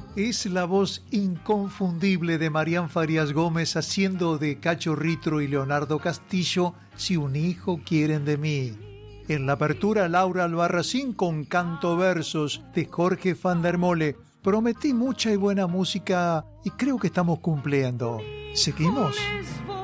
Es la voz inconfundible de Marián Farías Gómez haciendo de Cacho Ritro y Leonardo Castillo Si un hijo quieren de mí. En la apertura, Laura Albarracín con Canto Versos de Jorge van der Mole. Prometí mucha y buena música y creo que estamos cumpliendo. ¿Seguimos?